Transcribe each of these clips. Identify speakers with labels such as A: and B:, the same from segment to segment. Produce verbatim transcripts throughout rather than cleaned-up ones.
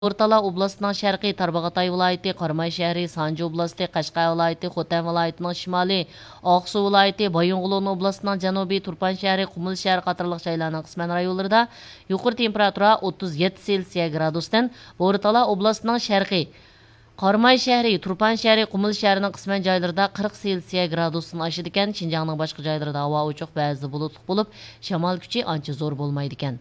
A: O'rtala oblastının şərqi Tarbağatay vilayəti, Qarmay şəhəri, Sancı oblasti, Qashqar vilayəti, Xotan vilayətinin şimali, Ağsu vilayəti, Bayonğulu oblastının cənubi, Turpan şəhəri, Qumul şəhəri qatarlıq joylarının qismən rayonlarında yuqori temperatura o'ttiz yetti Selsiya gradusdan, O'rtala oblastının şərqi Qarmay şəhəri, Turpan şəhəri, Qumul şəhərinin qismən joylarında qirq Selsiya gradusdan aşıdı ekan. Şinjanның başqa joylarında havo ochiq, ba'zida bulutli bo'lib, shamol kuchi ancha zo'r bo'lmaydi ekan.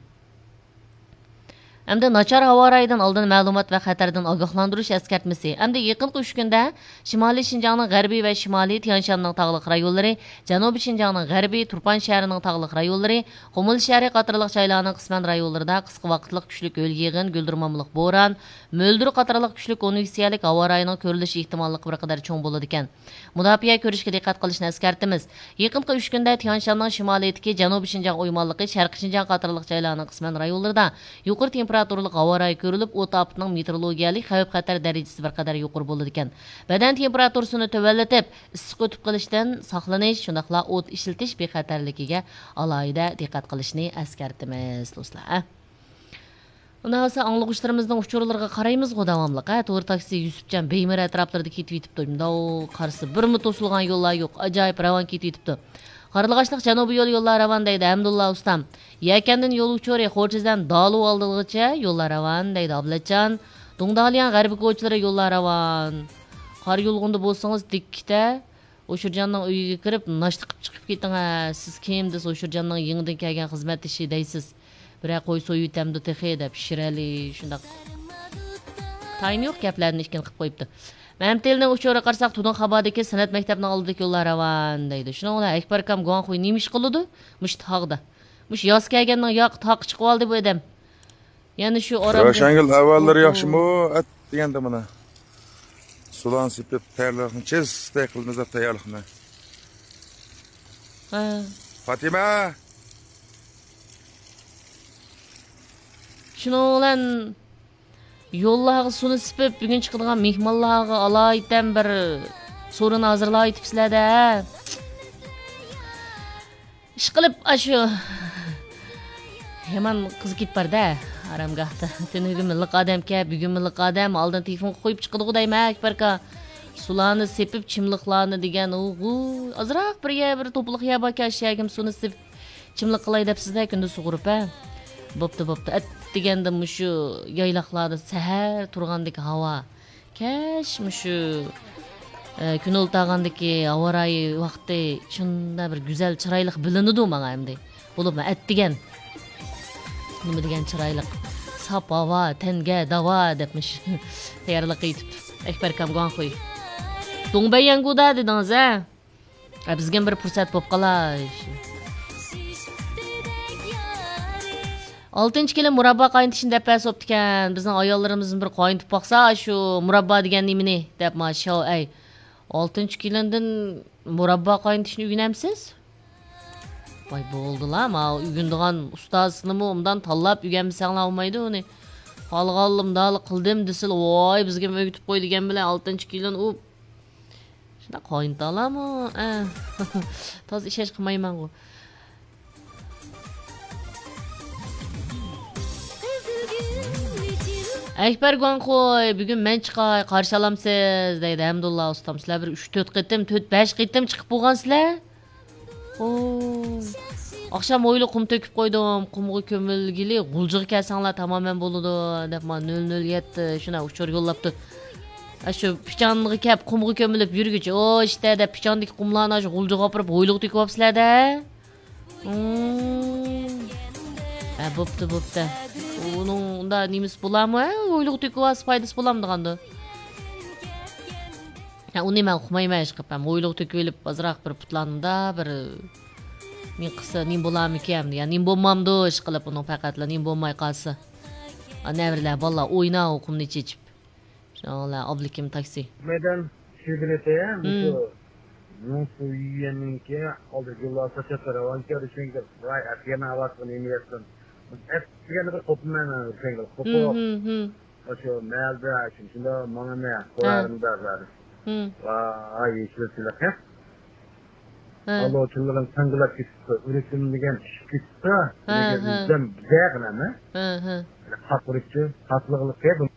A: Әмді начар havo rayından aldın məlumat və xətərdən agahlandırış əskərtməsi. Әmді yaqınqı üç gündə Şimali Şinjanның Qərbi və Şimali Tianshanның tağlıq rayonları, Cənubi Şinjanның Qərbi, Turpan şəhərinin tağlıq rayonları, Qumul şəhəri qatarlıq joylarının qismən rayonlarında qısqa vaqtlıq күчлük өл yığın, güldürmamlıq boran, möldur qatarlıq күчлük konvensiyalik havo rayının körülüş ehtimallıq bir qədər çoğ boladı ekan. Müdafiə görüşkə diqqət qilishni əskərtimiz. Yaqınqı üç gündə Tianshanның şimalidagi Cənubi Şinjan oymanlıqı, Şərqi Şinjan qatarlıq joylarının qismən rayonlarında yuqori temperaturalik havo rayi ko'rilib, o't aptining meteorologiyalik xavf xatar darajasi bir qadar yuqori bo'ladi ekan. Badan temperaturasini tuvallatib, issiq o'tib qolishdan saqlanish, shundaqla o't ishiltish bexatarligiga alohida diqqat qilishni eskartimiz do'stlar. Undan sonra anlıqışlarımızdan uçurlarga qaraymiz-ku davamlıq. Ha, to'g'ri taksi Yusufcan Beymir atroflarida ketib yetibdi. Mundaq qarisi bir mi to'silgan yo'llar yo'q. Ajoyib ravon ketib yetibdi. Qarılğaçlıq Janubiy yo'l yo'llar ravon deydi Abdulla ustam. Yakandan yo'l uchori Xo'jizdan Dalu oldilgacha yo'llar ravon deydi Ablajon. Dungdaliyan g'arbiy ko'chalari yo'llar ravon. Qor yo'lg'unda bo'lsangiz dikkita O'shurjonning uyiga kirib, nashta qilib chiqib keting. Ha, siz kim desiz O'shurjonning yangidan kelgan xizmat ishi deysiz. Biroq qo'y so'yutamdi texi deb pishirali shundaq. Taym yo'q gaplarni ishkin qilib qo'yibdi. Məmtelini uçora qarsak Tudun xabadaki sanat məktəbinin aldıdaki yollar ravan deydi. Şuna ola Ekber kam Guan Xuy neymiş qılıdı? Muş tağda. Muş yaz kəlgəndən yaq taq çıxıb aldı bu edem. Yani şu oram...
B: Roşangil havalları yaxşı mı? At degende mana. Sulan sipib tayyorliqni çiz qilmiz tayyorliqni.
A: Ha.
B: Fatima.
A: Şuna olan Yollarga suni sipib, bugun chiqadigan mehmonlarga alaydan bir so'rini hozirlab aytibsizlar-da. Ish qilib ashu yaman qiz ketib borda aramgohda. Tunigi milliq odamga, bugun milliq odam oldin telefon qo'yib chiqadi deyman, Akbarka. Sularni sepib, chimliqlarni degan u azroq bir bir to'pliq yabaka ashiyagim suni sepib chimliq qilay debsizda kunda sug'urib ha. Bo'pti, bo'pti. Deganda mushu yayloqlarda sahar turgandagi havo kash mushu kun o'ltagandagi havo rayi vaqti shunda bir go'zal chiroyli bilinadi menga endi bo'libmi at degan nima degan chiroyli sap havo tanga davo debmish tayyorlik qilib Akbar kam gon qo'y Dongbayanguda dedingiz a bizga bir fursat bo'lib qolay oltinchi kelin murabba qaynitishni deb pasopdi ekan. Bizning ayollarimizni bir qaynitib baqsa, shu murabba degan nimani deb masho ay. oltinchi kelindan murabba qaynitishni o'rganamsiz? Voy bo'ldi-la, ma o'rgandigan ustozini undan tanlab o'rganmasanglar olmaydi uni. Qolganlimdal qildim desil, voy bizga o'rgatib qo'y degan bilan oltinchi kelin u shunda qaynita olammi? Toz ish qilmayman-ku. Akbar Guanxoy, bugun men chiqay, qarshi olamsiz deydi Abdulla ustam. Sizlar bir uch to'rt qitim, to'rt besh qitim chiqib bo'lgansizlar? Oo. Akşam o'yli qum to'kib qo'ydim. Qumga ko'milgili, g'uljiga kelsanglar tamoman bo'ladi deb men nol nol yetti shuna uchur yo'llabdi. Shu pichanniga kelib qumga ko'milib yurguchi, o işte deb pichandagi qumlarni shu g'uljiga olib o'yliq to'kib olibsizlar-da. Ha, bo'pti, bo'pti. Onun unda nimiz bulamı? Oyluq tüküvaz faydası bulam deganda. Ya uni men uqmayman ish qilib, oyluq tüküvelib azroq bir putlanimda bir men qilsa nim bulam ekan, ya'ni nim bo'lmamdi ish qilib uni faqatla nim bo'lmay qolsa. Anavirlar balla o'yna o'qimni chechib. Shunlar oblikim taksi.
C: Medan shigilete bu Nonsu yiyeninki oldu yıllar saçı taravan ki düşündüm. Vay atiyana avasını imiyorsun. Hep sigara bir kopman var düşündüm. Kopu. O şu melde açın. Şimdi bana ne koyarım derler. Vay işletiler hep. Allah çılgın sangılak gitti. Üretim degen gitti. Bizden güzel mi? Haklıkçı, haklıklık hep